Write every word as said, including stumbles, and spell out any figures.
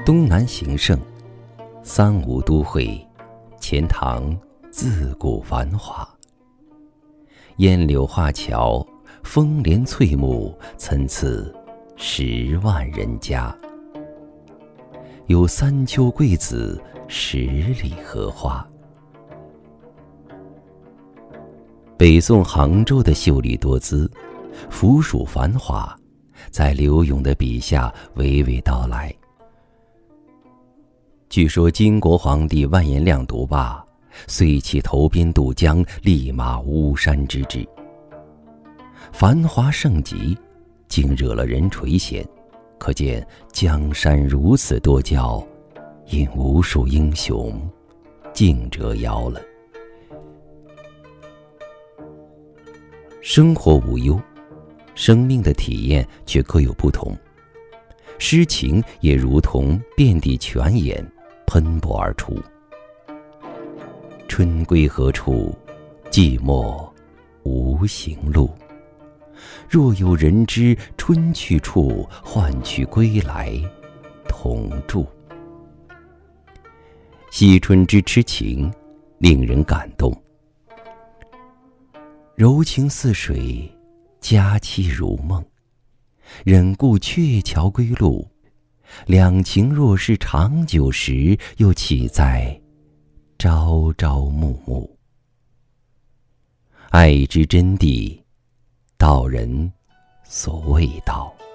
东南形胜，三吴都会，钱塘自古繁华。烟柳画桥，风帘翠幕，参差十万人家。有三秋桂子，十里荷花。北宋杭州的秀丽多姿，府属繁华，在柳永的笔下娓娓道来。据说金国皇帝完颜亮独霸，遂起投鞭渡江，立马巫山之志。繁华盛极，竟惹了人垂涎，可见江山如此多娇，因无数英雄竞折腰了。生活无忧，生命的体验却各有不同。诗情也如同遍地泉眼，喷薄而出。春归何处？寂寞无行路。若有人知春去处，换取归来同住。惜春之痴情，令人感动。柔情似水，佳期如梦。忍顾鹊桥归路，两情若是长久时，又岂在朝朝暮暮。爱之真谛，道人所谓道。